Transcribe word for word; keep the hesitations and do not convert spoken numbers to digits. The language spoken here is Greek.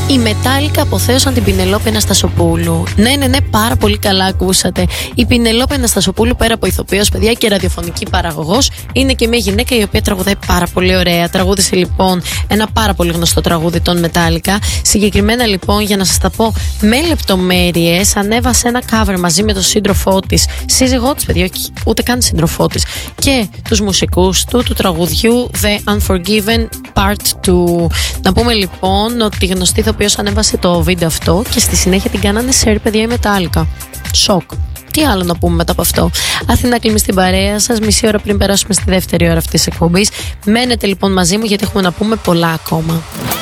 Οι Metallica αποθέωσαν την Πινελόπη Αναστασοπούλου. Ναι, ναι, ναι, πάρα πολύ καλά ακούσατε. Η Πινελόπη Αναστασοπούλου, πέρα από ηθοποιός, παιδιά, και ραδιοφωνική παραγωγός, είναι και μια γυναίκα η οποία τραγουδάει πάρα πολύ ωραία. Τραγούδισε λοιπόν ένα πάρα πολύ γνωστό τραγούδι των Metallica. Συγκεκριμένα λοιπόν, για να σας τα πω με λεπτομέρειες, ανέβασε ένα cover μαζί με τον σύντροφό της, σύζυγό της, παιδιά, ούτε καν σύντροφό της, και τους μουσικούς του, του τραγουδιού The Unforgiven Part two. Να πούμε λοιπόν ότι η γνωστή ηθοποιός ανέβασε το βίντεο αυτό και στη συνέχεια την κάνανε share, παιδιά, η Metallica. Σοκ. Τι άλλο να πούμε μετά από αυτό. Αθηνά Κλίμη στην παρέα σας, μισή ώρα πριν περάσουμε στη δεύτερη ώρα αυτής της εκπομπής. Μένετε λοιπόν μαζί μου, γιατί έχουμε να πούμε πολλά ακόμα.